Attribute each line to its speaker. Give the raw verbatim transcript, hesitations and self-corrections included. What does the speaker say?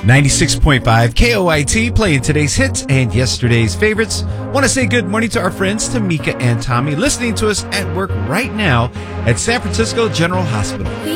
Speaker 1: ninety-six point five K O I T, playing today's hits and yesterday's favorites. Want to say good morning to our friends Tamika and Tommy, listening to us at work right now at San Francisco General Hospital.